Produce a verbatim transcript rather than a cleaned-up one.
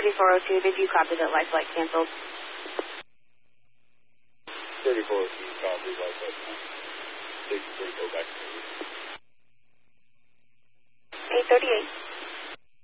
thirty-four oh two, did you copy that life flight canceled? thirty-four oh two, copy, life flight canceled. Six three, go back to eight thirty-eight.